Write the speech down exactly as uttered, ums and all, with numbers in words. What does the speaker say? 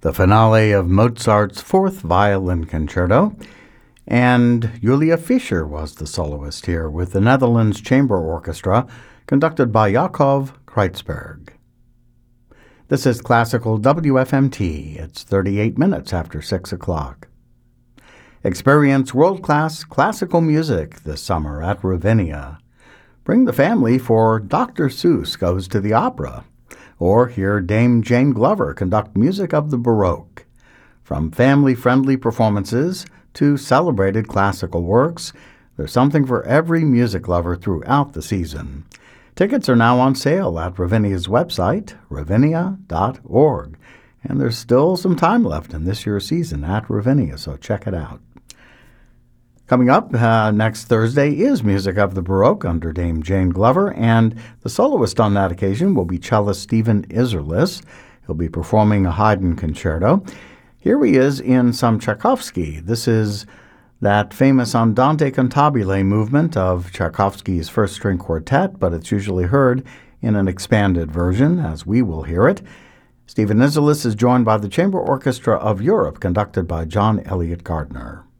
the finale of Mozart's Fourth Violin Concerto, and Julia Fischer was the soloist here with the Netherlands Chamber Orchestra, conducted by Jakob Kreutzberg. This is Classical W F M T. It's thirty-eight minutes after six o'clock. Experience world-class classical music this summer at Ravinia. Bring the family for Doctor Seuss Goes to the Opera, or hear Dame Jane Glover conduct music of the Baroque. From family-friendly performances to celebrated classical works, there's something for every music lover throughout the season. Tickets are now on sale at Ravinia's website, ravinia dot org, and there's still some time left in this year's season at Ravinia, so check it out. Coming up uh, next Thursday is Music of the Baroque under Dame Jane Glover, and the soloist on that occasion will be cellist Stephen Isserlis. He'll be performing a Haydn concerto. Here he is in some Tchaikovsky. This is that famous Andante cantabile movement of Tchaikovsky's first string quartet, but it's usually heard in an expanded version, as we will hear it. Stephen Isserlis is joined by the Chamber Orchestra of Europe, conducted by John Elliott Gardner.